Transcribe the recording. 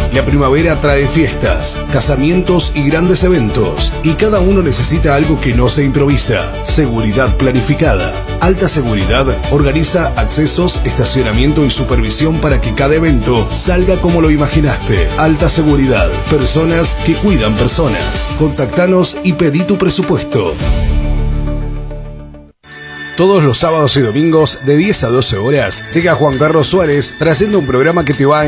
La primavera trae fiestas, casamientos y grandes eventos, y cada uno necesita algo que no se improvisa. Seguridad planificada. Alta Seguridad organiza accesos, estacionamiento y supervisión para que cada evento salga como lo imaginaste. Alta Seguridad. Personas que cuidan personas. Contactanos y pedí tu presupuesto. Todos los sábados y domingos de 10 a 12 horas llega Juan Carlos Suárez trayendo un programa que te va a